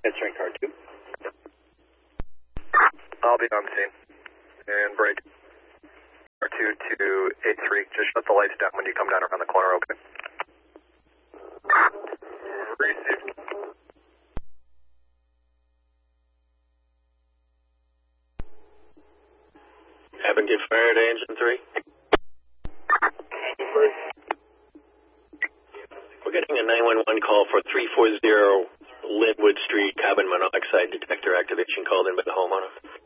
Answering car 2. I'll be on scene. And break. Car 2 to 83. Just shut the lights down when you come down around the corner, okay? Received. Haven't get fired, engine 3. We're getting a 911 call for 340 Linwood Street, carbon monoxide detector activation called in by the homeowner.